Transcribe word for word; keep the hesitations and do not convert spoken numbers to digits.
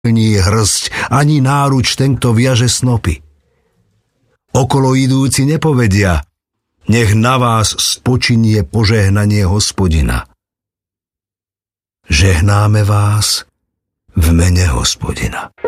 nenaplní hrsť, ani náruč ten, kto viaže snopy. Okolo idúci nepovedia, nech na vás spočinie požehnanie Hospodina. Žehnáme vás v mene Hospodina.